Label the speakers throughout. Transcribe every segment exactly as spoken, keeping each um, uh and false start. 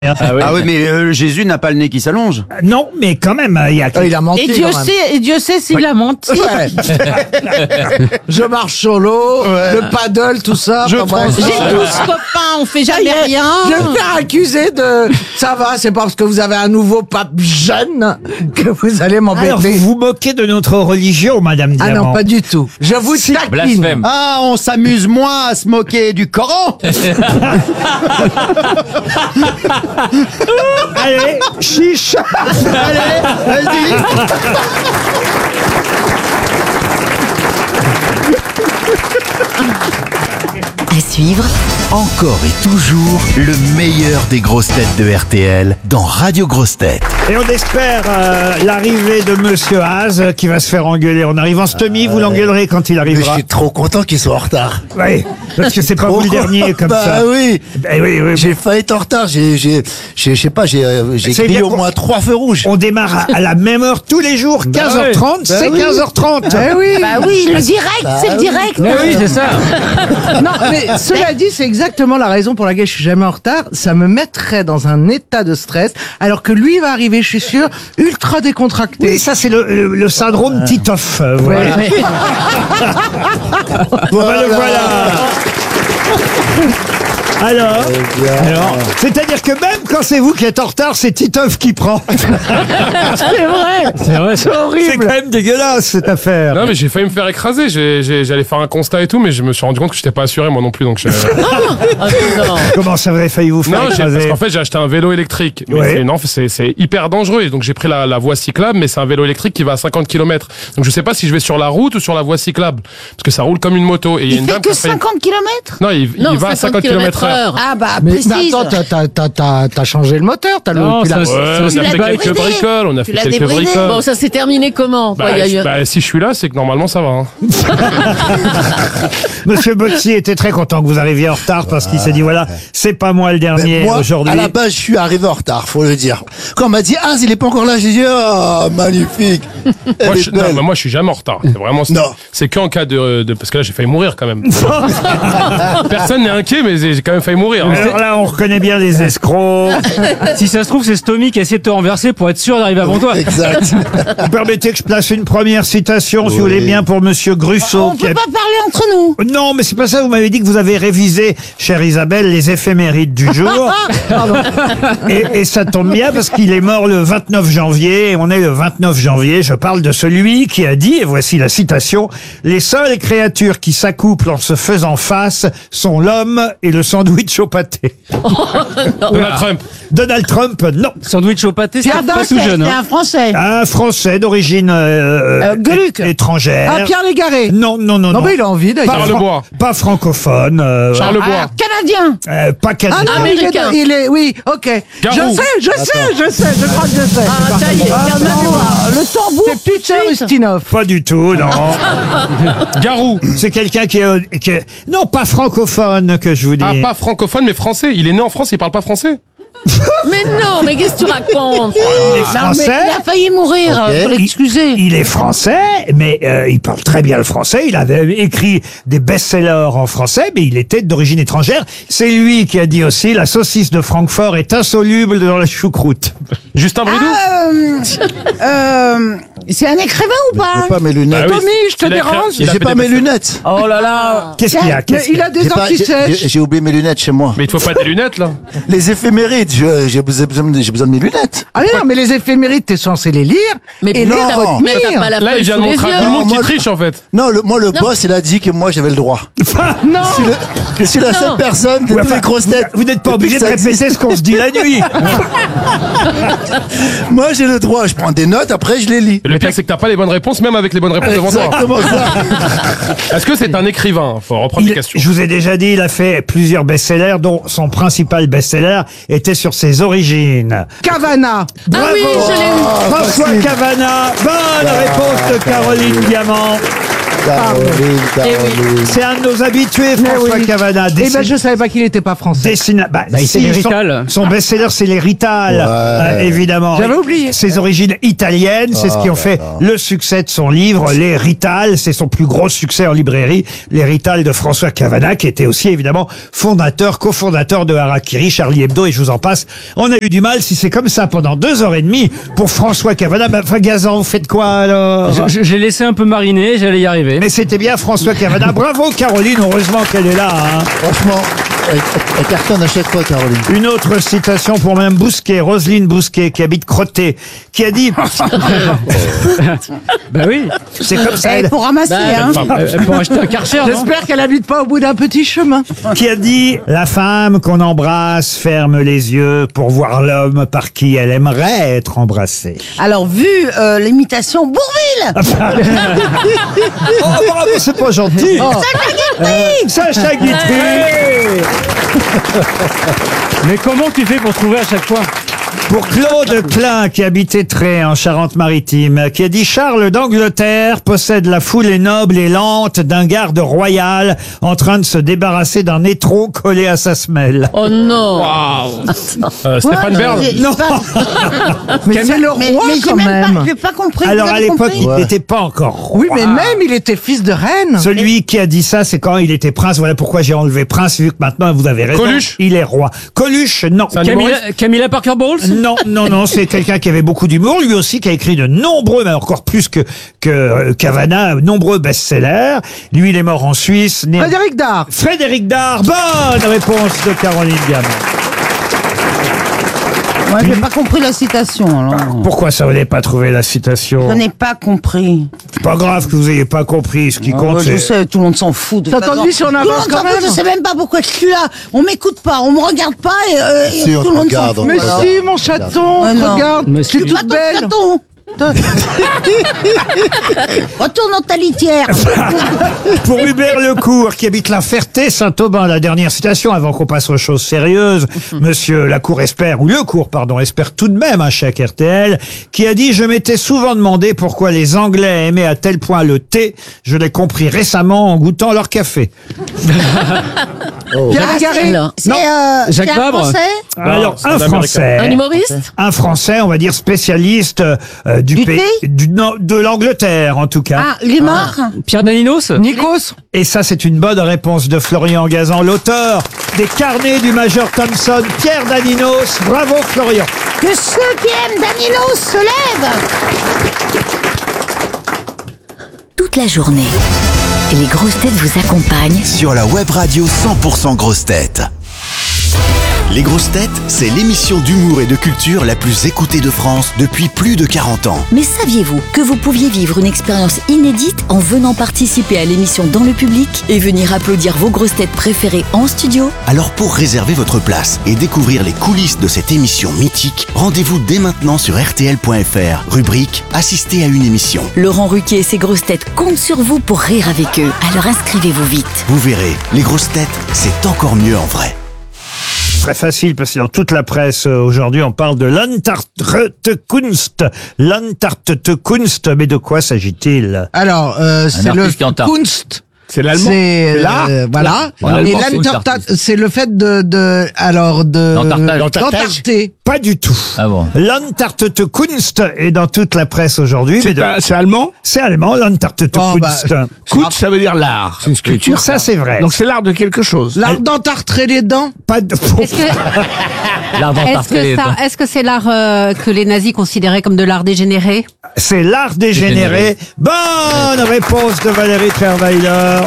Speaker 1: Ah oui, ah oui mais euh, Jésus n'a pas le nez qui s'allonge.
Speaker 2: Euh, Non, mais quand même, il y a.
Speaker 3: Ah, il a menti.
Speaker 4: Et Dieu sait, et Dieu sait s'il
Speaker 2: Oui.
Speaker 4: a menti.
Speaker 3: Ouais. Je marche sur l'eau,
Speaker 1: Ouais.
Speaker 3: le paddle, tout ça.
Speaker 1: Je
Speaker 3: enfin, bref.
Speaker 1: prends ça.
Speaker 4: J'ai douze copains, on fait jamais rien.
Speaker 3: Je vais me faire accuser de... Ça va, c'est parce que vous avez un nouveau pape jeune que vous allez
Speaker 2: Alors, vous
Speaker 3: m'embêter.
Speaker 2: vous moquez de notre religion, Madame
Speaker 3: Ah
Speaker 2: Diamant.
Speaker 3: non, pas du tout. Je vous taquine.
Speaker 5: Blasphème.
Speaker 1: Ah, on s'amuse moins à se moquer du Coran.
Speaker 2: Allez, chiche.
Speaker 1: Allez, vas-y.
Speaker 6: À suivre,
Speaker 7: Encore et toujours le meilleur des grosses têtes de R T L dans Radio Grosses Têtes.
Speaker 2: Et on espère euh, l'arrivée de Monsieur Haas euh, qui va se faire engueuler en arrivant. Stomy, vous l'engueulerez quand il
Speaker 8: Mais je
Speaker 2: arrivera.
Speaker 8: suis trop content qu'ils soient en retard.
Speaker 2: Oui, parce que c'est pas vous le dernier comme
Speaker 8: bah
Speaker 2: ça.
Speaker 8: oui.
Speaker 2: Ben oui, oui.
Speaker 8: J'ai failli être en retard. J'ai, j'ai, j'ai- je sais pas, j'ai, euh, j'ai
Speaker 2: C'est
Speaker 8: grillé
Speaker 2: bien
Speaker 8: au
Speaker 2: qu'on-
Speaker 8: moins trois feux rouges.
Speaker 2: On démarre à, à la même heure tous les jours, quinze heures trente,
Speaker 8: Bah
Speaker 2: c'est
Speaker 8: oui.
Speaker 2: quinze heures trente.
Speaker 3: Eh oui.
Speaker 4: Bah oui, le direct, c'est le direct.
Speaker 5: Oui, c'est ça.
Speaker 3: Non, mais cela dit, c'est exactement la raison pour laquelle je suis jamais en retard. Ça me mettrait dans un état de stress, alors que lui va arriver, je suis sûr, ultra décontracté.
Speaker 2: Oui, ça c'est le, le, le syndrome Titoff. euh, voilà.
Speaker 3: Ouais.
Speaker 2: Voilà, le voilà. Alors, alors c'est-à-dire que même quand c'est vous qui êtes en retard, c'est Titoff qui prend.
Speaker 3: C'est vrai.
Speaker 5: C'est vrai, ça.
Speaker 2: C'est quand même dégueulasse cette affaire.
Speaker 9: Non mais j'ai failli me faire écraser, j'ai- j'ai- j'allais faire un constat et tout, mais je me suis rendu compte que j'étais pas assuré moi non plus, donc je...
Speaker 5: Ah, non.
Speaker 2: Comment ça vous avez failli vous faire
Speaker 9: Non, j'ai- parce
Speaker 2: écraser
Speaker 9: qu'en fait j'ai acheté un vélo électrique, mais
Speaker 2: Ouais.
Speaker 9: c'est- non c'est c'est hyper dangereux, et donc j'ai pris la, la voie cyclable, mais c'est un vélo électrique qui va à cinquante kilomètres, donc je sais pas si je vais sur la route ou sur la voie cyclable, parce que ça roule comme une moto, et il y a
Speaker 4: Il
Speaker 9: une
Speaker 4: fait
Speaker 9: dame
Speaker 4: que
Speaker 9: qui a failli-
Speaker 4: cinquante kilomètres.
Speaker 9: Non, il, il
Speaker 4: Non,
Speaker 9: va à cinquante kilomètres heure.
Speaker 4: Ah bah,
Speaker 3: Mais,
Speaker 4: précise.
Speaker 3: mais attends, t'as, t'as, t'as, t'as, t'as changé le moteur, t'as le,
Speaker 5: Non,
Speaker 3: tu l'as-
Speaker 5: ça,
Speaker 9: Ouais, on a
Speaker 5: Tu
Speaker 9: fait
Speaker 4: l'as
Speaker 9: quelques
Speaker 4: débridé.
Speaker 9: bricoles, on a
Speaker 4: Tu
Speaker 9: fait
Speaker 4: l'as
Speaker 9: quelques
Speaker 4: débridé.
Speaker 9: bricoles.
Speaker 4: Bon,
Speaker 10: ça s'est terminé comment
Speaker 9: Bah,
Speaker 10: quoi, il y a
Speaker 9: je-
Speaker 10: eu-
Speaker 9: bah, si je suis là, c'est que normalement ça va. Hein.
Speaker 2: Monsieur Botti était très content que vous arriviez en retard parce qu'il s'est dit voilà, c'est pas moi le
Speaker 8: Ben,
Speaker 2: dernier
Speaker 8: moi,
Speaker 2: aujourd'hui.
Speaker 8: à la base, je suis arrivé en retard, faut le dire. Quand on m'a dit, ah, il est pas encore là, j'ai dit, ah, magnifique. Elle
Speaker 9: Moi
Speaker 8: est
Speaker 9: je, non,
Speaker 8: belle.
Speaker 9: mais moi je suis jamais en retard. C'est vraiment
Speaker 8: Non.
Speaker 9: c'est qu'en cas de, de parce que là j'ai failli mourir quand même. Personne n'est inquiet, mais j'ai j'ai quand même failli mourir. hein.
Speaker 2: Alors là, on reconnaît bien les escrocs.
Speaker 5: Si ça se trouve, c'est Stomy qui a essayé de te renverser pour être sûr d'arriver avant toi.
Speaker 8: Exact.
Speaker 2: Vous permettez que je place une première citation, si vous voulez bien, pour Monsieur Grusso.
Speaker 4: On
Speaker 2: qui
Speaker 4: peut
Speaker 2: a-
Speaker 4: pas parler entre nous.
Speaker 2: Non, mais c'est pas ça. Vous m'avez dit que vous avez révisé, chère Isabelle, les éphémérides du jour. et, et ça tombe bien parce qu'il est mort le vingt-neuf janvier. Et on est le vingt-neuf janvier. Je parle de celui qui a dit, et voici la citation, « Les seules créatures qui s'accouplent en se faisant face sont l'homme et le sandwich au pâté.
Speaker 9: Donald Trump. »
Speaker 2: Donald Trump, non.
Speaker 5: Sandwich au pâté, c'est
Speaker 4: Pierre
Speaker 5: pas
Speaker 4: Dac,
Speaker 5: tout jeune.
Speaker 4: c'est
Speaker 5: Hein.
Speaker 4: un Français.
Speaker 2: Un Français d'origine euh,
Speaker 4: Euh, Gueluc.
Speaker 2: é- étrangère.
Speaker 3: Ah, Pierre Légaré.
Speaker 2: Non, non, non,
Speaker 3: Non,
Speaker 2: non.
Speaker 3: mais il a envie
Speaker 2: Pas,
Speaker 3: d'ailleurs.
Speaker 9: Charles
Speaker 2: fran-
Speaker 9: Bois.
Speaker 2: pas francophone. euh,
Speaker 9: Charles
Speaker 4: Ah,
Speaker 9: Bois.
Speaker 4: Canadien.
Speaker 2: euh, pas
Speaker 3: Ah
Speaker 2: canadien.
Speaker 3: non, il est,
Speaker 10: Américain.
Speaker 3: il est, oui, ok.
Speaker 9: Garou.
Speaker 3: Je sais, je sais, je sais, je crois que je sais.
Speaker 10: Ah, ça y est,
Speaker 3: Ah,
Speaker 10: regarde ma
Speaker 3: non,
Speaker 10: mémoire.
Speaker 4: Le tambour.
Speaker 3: c'est Peter Ustinov.
Speaker 2: Pas du tout, non.
Speaker 9: Garou.
Speaker 2: C'est quelqu'un qui est, euh, qui est- non, pas francophone que je vous dis.
Speaker 9: Ah, pas francophone, mais français. Il est né en France, il parle pas français.
Speaker 10: Mais non, mais qu'est-ce que tu racontes?
Speaker 2: Il est
Speaker 4: Non, mais
Speaker 2: français.
Speaker 4: il a failli mourir.
Speaker 8: Ok.
Speaker 4: Faut l'excuser.
Speaker 2: Il est français, mais euh, il parle très bien le français. Il avait écrit des best-sellers en français, mais il était d'origine étrangère. C'est lui qui a dit aussi la saucisse de Francfort est insoluble dans la choucroute.
Speaker 9: Justin Bridou.
Speaker 4: Euh, euh, c'est un écrivain ou pas
Speaker 8: J'ai pas mes lunettes.
Speaker 9: Ah oui,
Speaker 3: Tommy, je te
Speaker 9: il a écrit-
Speaker 3: dérange
Speaker 9: il a
Speaker 8: J'ai
Speaker 9: fait
Speaker 8: pas
Speaker 9: des
Speaker 8: mes
Speaker 9: best-sellers.
Speaker 8: lunettes.
Speaker 5: Oh là là.
Speaker 2: Qu'est-ce qu'il y a
Speaker 3: Mais
Speaker 2: Qu'est-ce qu'il y
Speaker 3: il
Speaker 2: a
Speaker 3: a des
Speaker 8: J'ai pas- j'ai-
Speaker 3: antisèches.
Speaker 8: j'ai- j'ai oublié mes lunettes chez moi.
Speaker 9: Mais il te faut pas des lunettes là.
Speaker 8: Les éphémérides, je- j'ai besoin, j'ai besoin de mes lunettes.
Speaker 3: Ah non, mais les éphémérides, t'es censé les lire
Speaker 10: Mais
Speaker 3: et
Speaker 10: non,
Speaker 3: les
Speaker 10: t'as-
Speaker 3: retenir.
Speaker 10: mais t'as pas la
Speaker 9: Là, il
Speaker 10: feuille
Speaker 9: vient
Speaker 10: sous
Speaker 9: de
Speaker 10: les
Speaker 9: montrer à tout le
Speaker 10: yeux.
Speaker 9: monde qui
Speaker 8: moi,
Speaker 9: triche en fait.
Speaker 8: Non, le, moi, le boss, il a dit que moi, j'avais le droit.
Speaker 3: Non.
Speaker 8: Je suis, le- je suis la seule personne de
Speaker 2: Ouais,
Speaker 8: toutes
Speaker 2: enfin,
Speaker 8: les grosses têtes.
Speaker 2: Vous n'êtes pas obligé de
Speaker 8: Depuis que ça
Speaker 2: répéter ce qu'on se dit la nuit.
Speaker 8: Moi, j'ai le droit. Je prends des notes, après, je les lis.
Speaker 9: Et le pire, c'est que t'as pas les bonnes réponses, même avec les bonnes réponses devant toi.
Speaker 8: Exactement ça.
Speaker 9: Est-ce que c'est un écrivain? Faut reprendre les
Speaker 2: Il-
Speaker 9: questions.
Speaker 2: je vous ai déjà dit, il a fait plusieurs best-sellers, dont son principal best-seller était sur ses origines.
Speaker 3: Cavana.
Speaker 10: Ah oui, je l'ai eu.
Speaker 2: François Cavana, bonne réponse de Caroline Diamant.
Speaker 8: Caroline, Caroline.
Speaker 2: C'est un de nos habitués, François
Speaker 3: oui.
Speaker 2: Cavana.
Speaker 3: Eh ben, je savais pas qu'il était pas français.
Speaker 2: Dessina... Bah,
Speaker 5: Bah,
Speaker 2: si,
Speaker 5: c'est les
Speaker 2: son-
Speaker 5: Rital.
Speaker 2: Son, best-seller, c'est les Rital,
Speaker 8: Ouais.
Speaker 2: euh, évidemment.
Speaker 3: J'avais oublié.
Speaker 2: Ses origines italiennes, c'est ce qui ont fait le succès de son livre, Les Rital. C'est son plus gros succès en librairie, Les Rital de François Cavana, qui était aussi évidemment fondateur, cofondateur de Harakiri, Charlie Hebdo, et je vous en passe. On a eu du mal, si c'est comme ça pendant deux heures et demie, pour François Cavana. Bah, enfin, Gazan, vous faites quoi alors?
Speaker 5: Je- je- J'ai laissé un peu mariner, j'allais y arriver.
Speaker 2: Mais c'était bien François Cavana. Bravo Caroline, heureusement qu'elle est là. Hein.
Speaker 8: Franchement, elle, elle cartonne à chaque fois, Caroline.
Speaker 2: Une autre citation pour Mme Bousquet, Roselyne Bousquet, qui habite Crotté, qui a dit...
Speaker 5: Bah oui.
Speaker 2: C'est comme ça.
Speaker 4: Eh,
Speaker 2: Elle,
Speaker 4: pour ramasser, hein.
Speaker 5: Enfin, euh, pour acheter un Karcher, non?
Speaker 3: J'espère qu'elle habite pas au bout d'un petit chemin.
Speaker 2: qui a dit la femme qu'on embrasse ferme les yeux pour voir l'homme par qui elle aimerait être embrassée.
Speaker 4: Alors, vu euh, l'imitation Bourville,
Speaker 2: Oh bravo, c'est pas gentil. Euh, Sacha Guitry.
Speaker 5: Mais comment tu fais pour trouver à chaque fois?
Speaker 2: Pour Claude Klein, qui habitait Tré en Charente-Maritime, qui a dit Charles d'Angleterre possède la foulée noble et lente d'un garde royal en train de se débarrasser d'un étrou collé à sa semelle.
Speaker 10: Oh non.
Speaker 9: Euh, Stéphane Bern.
Speaker 4: j'ai-
Speaker 2: Non.
Speaker 3: Mais c'est le roi
Speaker 4: mais, mais j'ai
Speaker 3: quand
Speaker 4: même
Speaker 3: même.
Speaker 4: pas, j'ai pas compris.
Speaker 2: Alors
Speaker 4: vous
Speaker 2: à
Speaker 4: avez
Speaker 2: l'époque,
Speaker 4: compris
Speaker 2: il n'était pas encore roi.
Speaker 3: Oui, mais même il était fils de reine.
Speaker 2: Celui qui a dit ça, c'est quand il était prince. Voilà pourquoi j'ai enlevé prince, vu que maintenant vous avez raison.
Speaker 9: Coluche.
Speaker 2: Il est roi. Coluche, non.
Speaker 9: C'est un
Speaker 5: Camilla,
Speaker 9: humoriste.
Speaker 5: Camilla Parker Bowles?
Speaker 2: Non, non, non, c'est quelqu'un qui avait beaucoup d'humour, lui aussi, qui a écrit de nombreux, mais encore plus que, que euh, Cavana, nombreux best-sellers. Lui, il est mort en Suisse. Né...
Speaker 3: Frédéric Dard.
Speaker 2: Frédéric Dard, bonne réponse de Caroline Diamant.
Speaker 4: Moi, j'ai pas compris la citation. Alors.
Speaker 2: Pourquoi ça, vous n'avez pas trouvé la citation?
Speaker 4: Je n'ai pas compris.
Speaker 2: C'est pas grave que vous ayez pas compris, ce qui compte,
Speaker 4: Euh, je
Speaker 2: c'est...
Speaker 4: sais, tout le monde s'en fout. De
Speaker 3: T'as
Speaker 4: toute façon.
Speaker 3: entendu si on
Speaker 4: Tout le
Speaker 3: avance
Speaker 4: monde
Speaker 3: quand
Speaker 4: s'en fout,
Speaker 3: même
Speaker 4: je sais même pas pourquoi je suis là. On m'écoute pas, on me regarde pas et, euh, et
Speaker 8: Si, on
Speaker 4: tout le monde s'en
Speaker 8: regarde,
Speaker 4: fout.
Speaker 8: on
Speaker 3: Mais
Speaker 8: regarde.
Speaker 3: si, mon chaton,
Speaker 4: Ah, non.
Speaker 3: regarde,
Speaker 5: Mais
Speaker 3: tu es
Speaker 5: si.
Speaker 3: toute
Speaker 4: Attends,
Speaker 3: belle.
Speaker 4: chaton. Retourne dans ta litière.
Speaker 2: Pour Hubert Lecourt, qui habite la Ferté-Saint-Aubin, la dernière citation, avant qu'on passe aux choses sérieuses, Monsieur Lacour espère, ou Lecourt, pardon, espère tout de même un chèque R T L, qui a dit « Je m'étais souvent demandé pourquoi les Anglais aimaient à tel point le thé. Je l'ai compris récemment en goûtant leur café.
Speaker 3: Pierre Garé.
Speaker 4: C'est euh,
Speaker 5: Jacques
Speaker 4: c'est un
Speaker 5: Vabre.
Speaker 4: Français »
Speaker 2: Alors,
Speaker 9: c'est
Speaker 2: un
Speaker 9: un Américain.
Speaker 2: Français...
Speaker 10: Un humoriste?
Speaker 2: Un Français, on va dire spécialiste euh, du,
Speaker 4: Du
Speaker 2: pays,
Speaker 4: thé
Speaker 2: du, non, de l'Angleterre en tout cas.
Speaker 4: Ah, il est mort.
Speaker 5: Pierre Daninos?
Speaker 3: Nikos.
Speaker 2: Et ça, c'est une bonne réponse de Florian Gazan, l'auteur des carnets du Major Thompson, Pierre Daninos. Bravo Florian.
Speaker 4: Que ceux qui aiment Daninos se lèvent.
Speaker 6: Toute la journée, les grosses têtes vous accompagnent
Speaker 7: Sur la web radio cent pour cent grosses têtes. Les grosses têtes, c'est l'émission d'humour et de culture la plus écoutée de France depuis plus de quarante ans.
Speaker 6: Mais saviez-vous que vous pouviez vivre une expérience inédite en venant participer à l'émission dans le public et venir applaudir vos grosses têtes préférées en studio?
Speaker 7: Alors pour réserver votre place et découvrir les coulisses de cette émission mythique, rendez-vous dès maintenant sur R T L point F R, rubrique Assister à une émission.
Speaker 6: Laurent Ruquier et ses grosses têtes comptent sur vous pour rire avec eux. Alors inscrivez-vous vite.
Speaker 7: Vous verrez, les grosses têtes, c'est encore mieux en vrai.
Speaker 2: Très facile parce que dans toute la presse euh, aujourd'hui on parle de l'Antarktekunst. L'Antarktekunst, mais de quoi s'agit-il?
Speaker 3: Alors, euh, c'est le
Speaker 11: artiste qui est en tarte.
Speaker 3: Kunst.
Speaker 11: C'est l'allemand.
Speaker 3: C'est
Speaker 11: l'art.
Speaker 3: euh, voilà.
Speaker 11: En allemand,
Speaker 3: Et
Speaker 11: c'est aussi
Speaker 3: l'Antarkta-
Speaker 11: artiste.
Speaker 3: c'est le fait de, de alors de
Speaker 11: D'entartage.
Speaker 3: d'entarter.
Speaker 2: Pas du tout.
Speaker 11: Ah bon.
Speaker 2: L'Antarktekunst est dans toute la presse aujourd'hui. mais
Speaker 11: C'est
Speaker 2: de-
Speaker 11: un- c'est allemand.
Speaker 2: C'est allemand, l'Antarktekunst.
Speaker 11: Kunst, ça veut dire l'art. C'est une sculpture.
Speaker 2: Ça, c'est vrai.
Speaker 11: Donc c'est l'art de quelque chose.
Speaker 3: L'art d'entartrer les dents.
Speaker 2: Pas de...
Speaker 12: Est-ce que
Speaker 11: L'art
Speaker 12: est-ce que ça- est-ce que c'est l'art euh, que les nazis considéraient comme de l'art dégénéré?
Speaker 2: C'est l'art dégénéré. Bonne réponse de Valérie Trierweiler.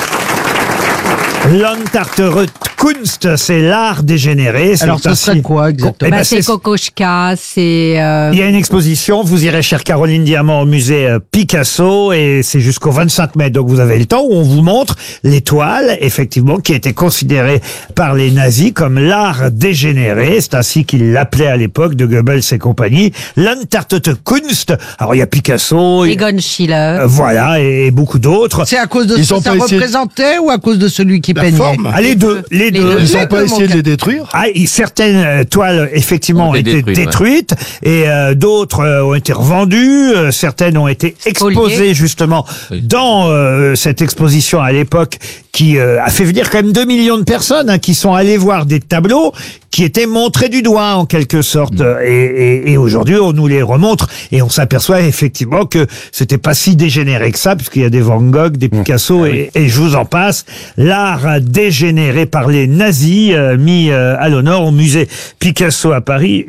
Speaker 2: L'Antarktekunst, c'est l'art dégénéré. C'est
Speaker 3: Alors, ça
Speaker 2: aussi-
Speaker 3: serait quoi exactement
Speaker 2: Eh ben,
Speaker 12: Bah, c'est
Speaker 2: c'est-
Speaker 12: Kokoschka, c'est euh,
Speaker 2: Il y a une exposition, vous irez, chère Caroline Diamant, au musée euh, Picasso, et c'est jusqu'au vingt-cinq mai, donc vous avez le temps, où on vous montre l'étoile, effectivement, qui a été considérée par les nazis comme l'art dégénéré, c'est ainsi qu'ils l'appelaient à l'époque, de Goebbels et compagnie, l'Antarktekunst. Alors il y a Picasso, il-
Speaker 12: Egon Schiele.
Speaker 2: euh, voilà, et beaucoup d'autres.
Speaker 3: C'est à cause de
Speaker 11: Ils
Speaker 3: ce
Speaker 11: ont
Speaker 3: que ça
Speaker 11: pas essayé-
Speaker 3: représentait ou à cause de celui qui peignait?
Speaker 2: Ah, les deux, les les deux.
Speaker 8: Ils n'ont pas essayé de les détruire?
Speaker 2: Ah, et certaines euh, toiles, effectivement, ont,
Speaker 13: Ont
Speaker 2: été
Speaker 13: été
Speaker 2: détruites,
Speaker 13: détruites,
Speaker 2: et euh, d'autres euh, ont été revendues. euh, certaines ont été exposées, justement, dans euh, cette exposition à l'époque, qui euh, a fait venir quand même deux millions de personnes hein, qui sont allées voir des tableaux qui étaient montrés du doigt, en quelque sorte.
Speaker 13: Mmh.
Speaker 2: Et, et, et aujourd'hui, on nous les remontre, et on s'aperçoit effectivement que c'était pas si dégénéré que ça, puisqu'il y a des Van Gogh, des Picasso,
Speaker 13: Ah
Speaker 2: et, et je vous en passe. L'art dégénéré par les nazis, euh, mis euh, à l'honneur au musée Picasso à Paris.